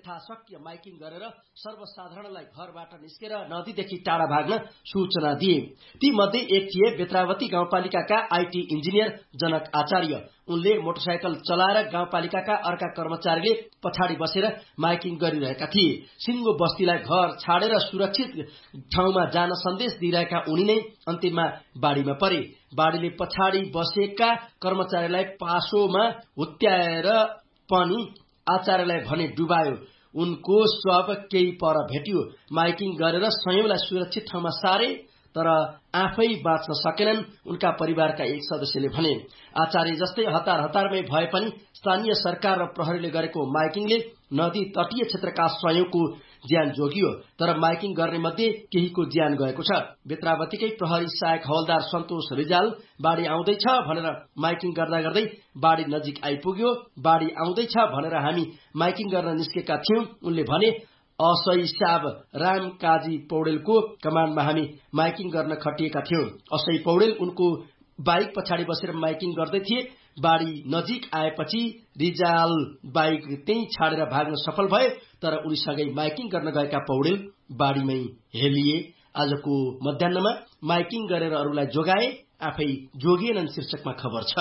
यथाशक्य miking गरेर सर्वसाधारणलाई घरबाट निस्केर नदीदेखि टाढा भाग्न सूचना दिए। ती मध्ये एक थिए बेत्रावती गाउँपालिकाका आईटी इन्जिनियर जनक आचार्य। उनले मोटरसाइकल चलाएर गाउँपालिकाका अर्का कर्मचारीले पछाडि बसेर माइकिङ गरिरहेका थिए। सिङ्गो बस्तीलाई घर छाडेर सुरक्षित ठाउँमा जान सन्देश दिइरहेका उनी नै अन्तिममा बाढीमा परे। बाढीले पछाडि बसेका कर्मचारीलाई पासोमा हुत्याएर पनि आचार्यलाई भने डुबायो। उनको शव केही पर भेटियो। माइकिङ गरेर सयौंलाई सुरक्षित ठाउँमा सारे तर आफै बाँच्न सकेनन्। उनका परिवारका एक सदस्यले भने आचार्य जस्तै हतार हतारमै भए पनि स्थानीय सरकार र प्रहरीले गरेको माइकिङले नदी तटीय क्षेत्रका सयौंको ज्यान जोगियो। तर माइकिङ गर्ने मध्ये केहीको ज्यान गएको छ। बेत्रावतीकै प्रहरी सहायक हवलदार सन्तोष रिजाल बाढी आउँदैछ भनेर माइकिङ गर्दा गर्दै बाढी नजिक आइपुग्यो। बाढी आउँदैछ भनेर हामी माइकिङ गर्न निस्केका थियौं। उनले भने असै साब राम काजी पौडेलको कमान्डमा हामी माइकिङ गर्न खटिएका थियौं। असै पौडेल उनको बाइक पछाडि बसेर माइकिङ गर्दै थिए। बाढी नजिक आएपछि रिजाल बाइक त्यही छाडेर भाग्न सफल भए। तर उनीसँगै माइकिङ गर्न गएका पौडेल बाढीमै हेलिए। आजको मध्याहमा माइकिङ गरेर अरूलाई जोगाए, आफै जोगिएनन् शीर्षकमा खबर छ।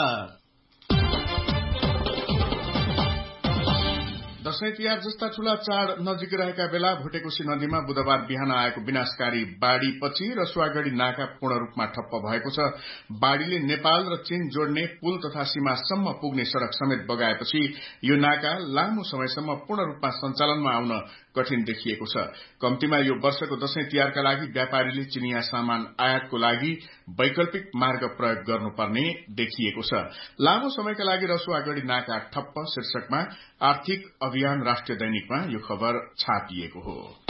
दशैं तिहार जस्ता ठूला चाड नजिक रहेका बेला भुटेकोशी नदीमा बुधबार बिहान आएको विनाशकारी बाढ़ीपछि रसुवागढ़ी नाका पूर्ण रूपमा ठप्प भएको छ। बाढ़ीले नेपाल र चीन जोड्ने पुल तथा सीमासम्म पुग्ने सड़क समेत बगाएपछि यो नाका लामो समयसम्म पूर्ण रूपमा सञ्चालनमा आउन कठिन देखिएको छ। कम्तीमा यो वर्षको दशैं तिहारका लागि व्यापारीले चिनिया सामान आयातको लागि वैकल्पिक मार्ग प्रयोग गर्नुपर्ने देखिएको छ। लामो समयका लागि रसुवागढ़ी नाका ठप्प शीर्षकमा आर्थिक अभियान राष्ट्रिय दैनिकमा यो खबर छापिएको हो।